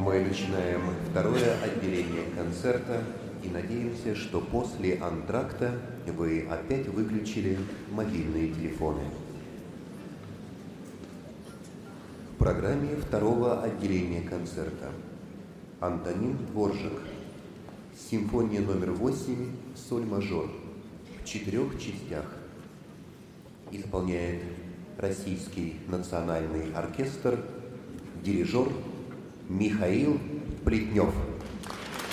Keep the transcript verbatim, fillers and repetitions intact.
Мы начинаем второе отделение концерта и надеемся, что после антракта вы опять выключили мобильные телефоны. В программе второго отделения концерта Антонин Дворжак. Симфония номер восемь, соль мажор, в четырех частях. Исполняет Российский национальный оркестр, дирижер Михаил Плетнев.